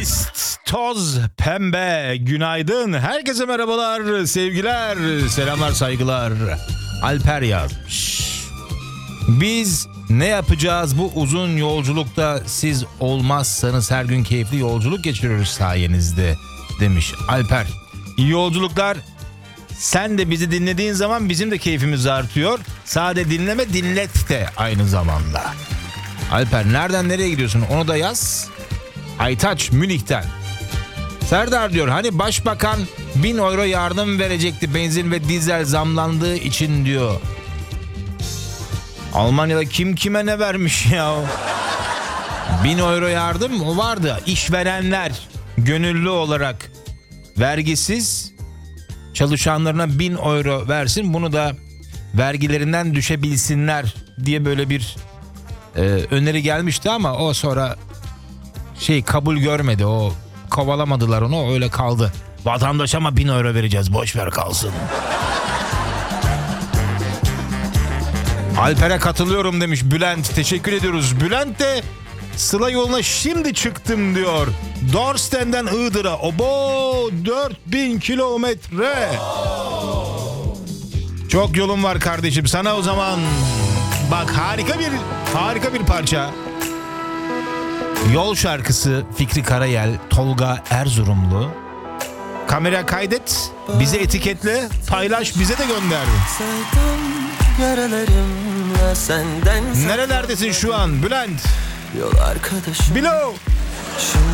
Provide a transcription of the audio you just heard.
Mist, toz, pembe, günaydın. Herkese merhabalar, sevgiler, selamlar, saygılar. Alper yazmış. Biz ne yapacağız bu uzun yolculukta, siz olmazsanız her gün keyifli yolculuk geçiriyoruz sayenizde demiş Alper. İyi yolculuklar. Sen de bizi dinlediğin zaman bizim de keyfimiz artıyor. Sade dinleme, dinlet de aynı zamanda. Alper nereden nereye gidiyorsun onu da yaz. Aytaç Münih'ten. Serdar diyor hani başbakan 1000 euro yardım verecekti benzin ve dizel zamlandığı için diyor. Almanya'da kim kime ne vermiş ya? 1000 euro yardım o vardı. İşverenler gönüllü olarak vergisiz çalışanlarına 1000 euro versin. Bunu da vergilerinden düşebilsinler diye böyle bir öneri gelmişti ama o sonra kabul görmedi. O kovalamadılar onu, öyle kaldı. Vatandaş ama 1000 euro vereceğiz, boş ver kalsın. Alper'e katılıyorum demiş Bülent. Teşekkür ediyoruz. Bülent de Sıla yoluna şimdi çıktım diyor. Dorsten'den Iğdır'a. Obo 4000 kilometre. Çok yolun var kardeşim. Sana o zaman bak harika bir parça. Yol şarkısı Fikri Karayel, Tolga Erzurumlu. Kamera kaydet, bize etiketle, paylaş, bize de gönder. Nerelerdesin şu an Bülent? Yol arkadaşım. Bilo.